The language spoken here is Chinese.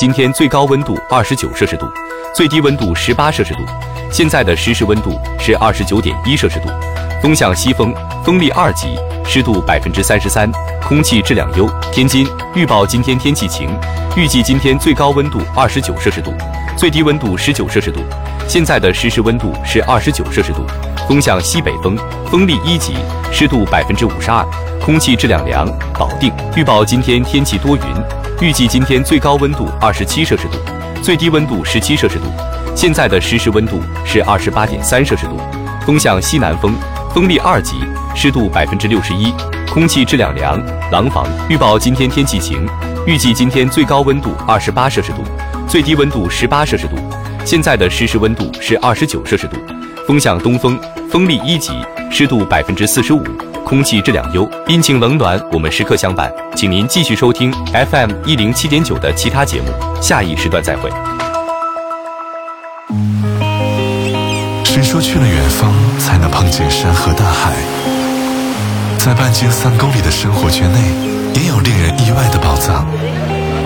今天最高温度29摄氏度，最低温度18摄氏度。现在的实时温度是29.1摄氏度，风向西风，风力2级，湿度33%，空气质量优。天津预报今天天气晴，预计今天最高温度29摄氏度，最低温度19摄氏度。现在的实时温度是29摄氏度，风向西北风，风力1级，湿度52%，空气质量良。保定预报今天天气多云，预计今天最高温度27摄氏度，最低温度17摄氏度。现在的实时温度是28.3摄氏度，风向西南风，风力2级，湿度61%，空气质量良。廊坊预报今天天气晴，预计今天最高温度28摄氏度，最低温度18摄氏度。现在的实时温度是29摄氏度，风向东风，风力1级，湿度45%，空气质量优。阴晴冷暖，我们时刻相伴，请您继续收听 FM 107.9的其他节目，下一时段再会。 谁说去了远方才能碰见山河大海？在半径3公里的生活圈内，也有令人意外的宝藏。